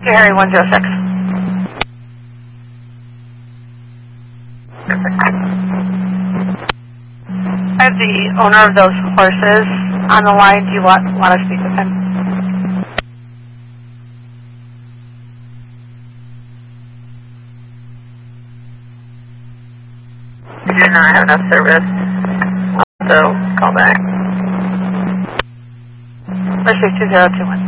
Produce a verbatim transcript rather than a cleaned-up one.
Harry one zero six. I have the owner of those horses on the line. Do you want, want to speak with him? We do not have enough service, so call back. Let's say two zero two one.